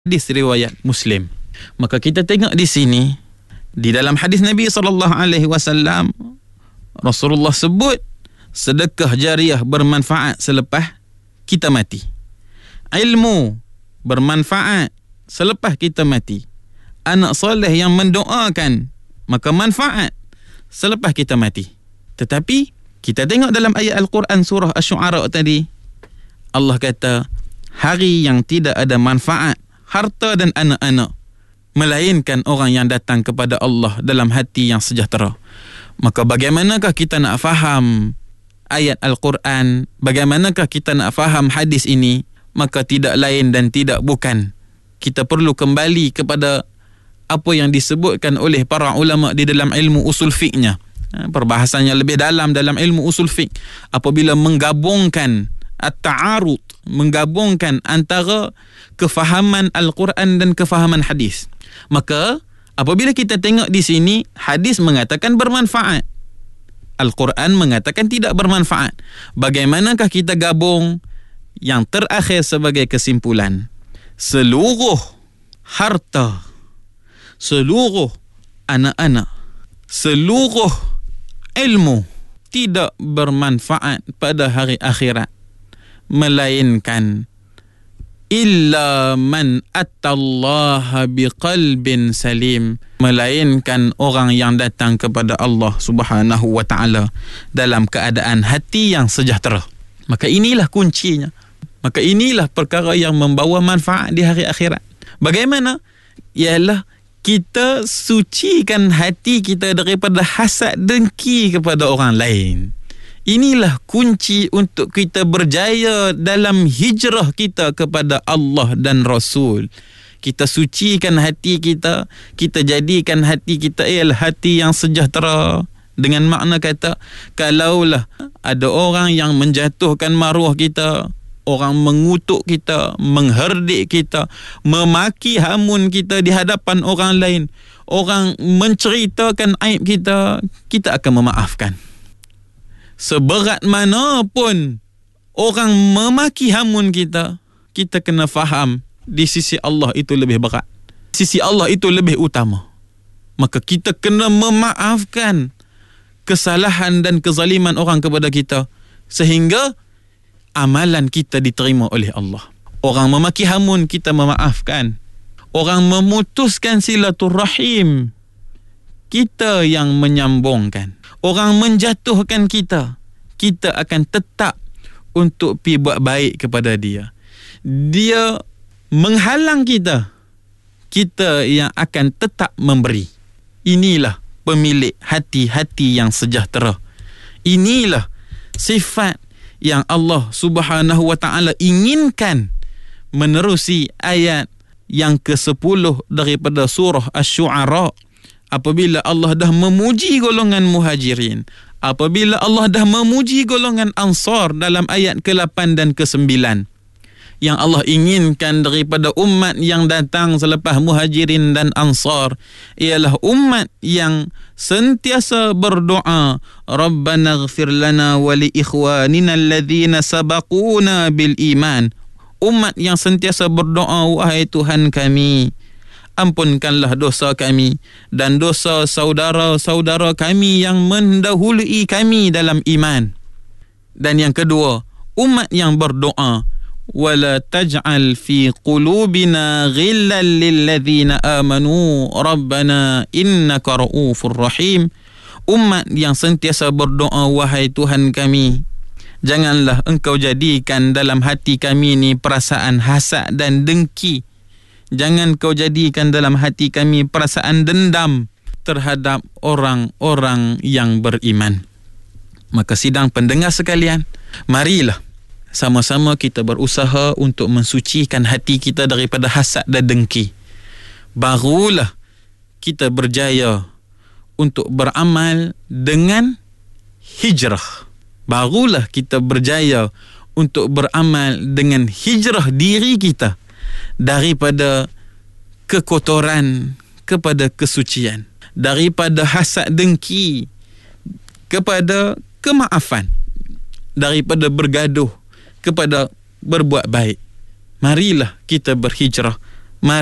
hadis riwayat Muslim. Maka kita tengok di sini, di dalam hadis Nabi SAW, Rasulullah sebut sedekah jariah bermanfaat selepas kita mati. Ilmu bermanfaat selepas kita mati. Anak soleh yang mendoakan, maka manfaat selepas kita mati. Tetapi kita tengok dalam ayat Al-Quran surah Asy-Syu'ara tadi, Allah kata, hari yang tidak ada manfaat harta dan anak-anak, melainkan orang yang datang kepada Allah dalam hati yang sejahtera. Maka bagaimanakah kita nak faham ayat Al-Quran? Bagaimanakah kita nak faham hadis ini? Maka tidak lain dan tidak bukan, kita perlu kembali kepada apa yang disebutkan oleh para ulama di dalam ilmu usul fiqhnya. Perbahasannya lebih dalam ilmu usul fiqh, apabila menggabungkan at-ta'arud, menggabungkan antara kefahaman Al-Quran dan kefahaman hadis. Maka apabila kita tengok di sini, hadis mengatakan bermanfaat, Al-Quran mengatakan tidak bermanfaat. Bagaimanakah kita gabung? Yang terakhir sebagai kesimpulan, seluruh harta, seluruh anak-anak, seluruh ilmu tidak bermanfaat pada hari akhirat, melainkan illa man atallaha biqalbin salim, melainkan orang yang datang kepada Allah Subhanahu wa ta'ala dalam keadaan hati yang sejahtera. Maka inilah kuncinya. Maka inilah perkara yang membawa manfaat di hari akhirat. Bagaimana? Ialah kita sucikan hati kita daripada hasad dengki kepada orang lain. Inilah kunci untuk kita berjaya dalam hijrah kita kepada Allah dan Rasul. Kita sucikan hati kita, kita jadikan hati kita ialah hati yang sejahtera. Dengan makna kata, kalaulah ada orang yang menjatuhkan maruah kita, orang mengutuk kita, mengherdik kita, memaki hamun kita di hadapan orang lain, orang menceritakan aib kita, kita akan memaafkan. Seberat mana pun orang memaki hamun kita, kita kena faham di sisi Allah itu lebih berat, sisi Allah itu lebih utama. Maka kita kena memaafkan kesalahan dan kezaliman orang kepada kita, sehingga amalan kita diterima oleh Allah. Orang memaki hamun, kita memaafkan. Orang memutuskan silaturahim, kita yang menyambungkan. Orang menjatuhkan kita, kita akan tetap untuk pi buat baik kepada dia. Dia menghalang kita, kita yang akan tetap memberi. Inilah pemilik hati-hati yang sejahtera. Inilah sifat yang Allah Subhanahu wa ta'ala inginkan menerusi ayat yang ke-10 daripada surah Asy-Syu'ara. Apabila Allah dah memuji golongan muhajirin, apabila Allah dah memuji golongan ansar dalam ayat ke-8 dan ke-9, yang Allah inginkan daripada umat yang datang selepas muhajirin dan ansar ialah umat yang sentiasa berdoa, Rabbana ighfir lana wa li ikhwanina alladhina sabaquna bil iman. Umat yang sentiasa berdoa, wahai Tuhan kami, ampunkanlah dosa kami dan dosa saudara-saudara kami yang mendahului kami dalam iman. Dan yang kedua, umat yang berdoa, wala taj'al fi qulubina ghillan lilladzina amanu rabbana innaka ra'ufur rahim. Umat yang sentiasa berdoa, wahai Tuhan kami, janganlah engkau jadikan dalam hati kami ni perasaan hasad dan dengki. Jangan kau jadikan dalam hati kami perasaan dendam terhadap orang-orang yang beriman. Maka sidang pendengar sekalian, marilah sama-sama kita berusaha untuk mensucikan hati kita daripada hasad dan dengki. Barulah kita berjaya untuk beramal dengan hijrah. Barulah kita berjaya untuk beramal dengan hijrah diri kita daripada kekotoran kepada kesucian, daripada hasad dengki kepada kemaafan, daripada bergaduh kepada berbuat baik. Marilah kita berhijrah